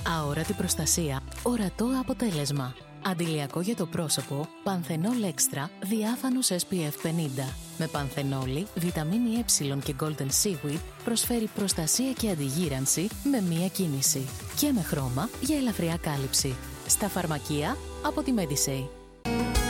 Αόρατη προστασία, ορατό αποτέλεσμα. Αντιλιακό για το πρόσωπο, Πανθενόλ Extra, διάφανος SPF 50. Με πανθενόλη, βιταμίνη Ε και Golden Seaweed προσφέρει προστασία και αντιγύρανση με μία κίνηση. Και με χρώμα για ελαφριά κάλυψη. Στα φαρμακεία από τη Medisay.